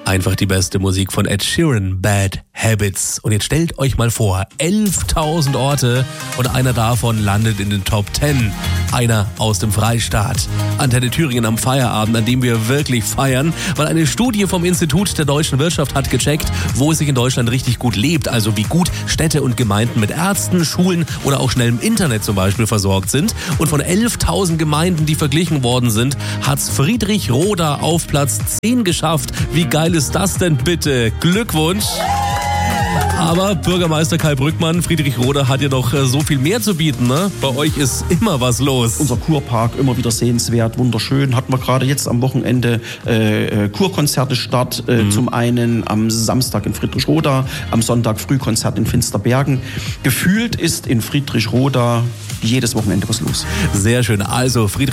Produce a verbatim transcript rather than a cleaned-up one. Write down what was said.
Einfach die beste Musik von Ed Sheeran, Bad Habits. Und jetzt stellt euch mal vor, elftausend Orte und einer davon landet in den Top zehn. Einer aus dem Freistaat. Antenne Thüringen am Feierabend, an dem wir wirklich feiern, weil eine Studie vom Institut der deutschen Wirtschaft hat gecheckt, wo es sich in Deutschland richtig gut lebt, also wie gut Städte und Gemeinden mit Ärzten, Schulen oder auch schnellem Internet zum Beispiel versorgt sind. Und von elftausend Gemeinden, die verglichen worden sind, hat's Friedrichroda auf Platz zehn geschafft. Wie geil ist das denn bitte? Glückwunsch! Aber Bürgermeister Kai Brückmann, Friedrichroda hat ja noch so viel mehr zu bieten, ne? Bei euch ist immer was los. Unser Kurpark, immer wieder sehenswert, wunderschön. Hatten wir gerade jetzt am Wochenende äh, Kurkonzerte Start. Äh, mhm. Zum einen am Samstag in Friedrichroda, am Sonntag Frühkonzert in Finsterbergen. Gefühlt ist in Friedrichroda jedes Wochenende was los. Sehr schön. Also Friedrich